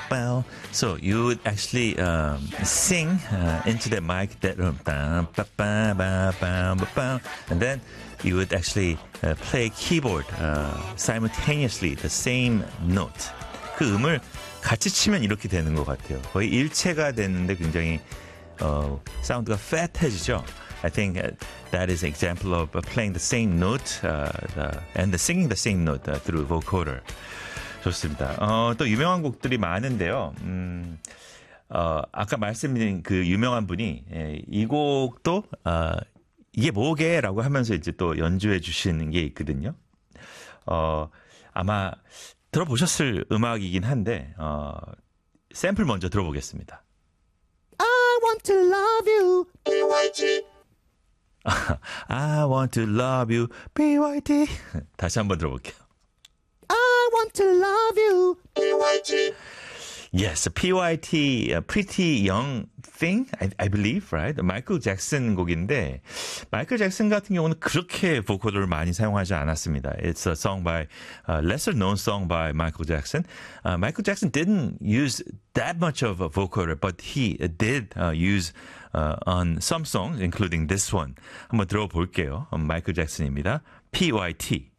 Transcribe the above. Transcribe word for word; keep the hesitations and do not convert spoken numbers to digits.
bow. So you would actually um, sing uh, into the mic that um, bam, ba, ba, ba, ba, ba, ba. And then you would actually uh, play keyboard uh, simultaneously the same note. 그 음을 같이 치면 이렇게 되는 것 같아요. 거의 일체가 되는데 굉장히 어, 사운드가 팻해지죠. I think that is an example of playing the same note uh, the, and the singing the same note uh, through vocoder. 좋습니다. 어, 또 유명한 곡들이 많은데요. 음, 어, 아까 말씀드린 그 유명한 분이 예, 이 곡도 어, 이게 뭐게? 라고 하면서 이제 또 연주해 주시는 게 있거든요. 어, 아마 들어보셨을 음악이긴 한데 어, 샘플 먼저 들어보겠습니다. I want to love you. 비와이티. I want to love you. 비와이티. 다시 한번 들어볼게요. I want to love you. 비와이티. Yes, P Y T, a Pretty Young Thing, I, I believe, right? 마이클 잭슨 곡인데 마이클 잭슨 같은 경우는 그렇게 보컬을 많이 사용하지 않았습니다. It's a song by, a lesser known song by Michael Jackson. Uh, Michael Jackson didn't use that much of a vocoder, but he did uh, use uh, on some songs, including this one. 한번 들어볼게요. 마이클 잭슨입니다. P Y T.